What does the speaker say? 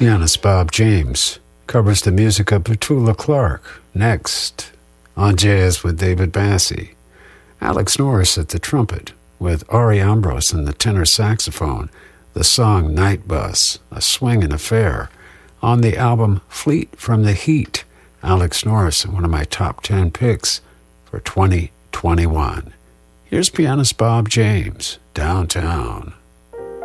Pianist Bob James covers the music of Petula Clark. Next, on jazz with David Bassie. Alex Norris at the trumpet with Ari Ambrose and the tenor saxophone. The song Night Bus, a swinging affair. On the album Fleet from the Heat, Alex Norris, one of my top 10 picks for 2021. Here's pianist Bob James, Downtown.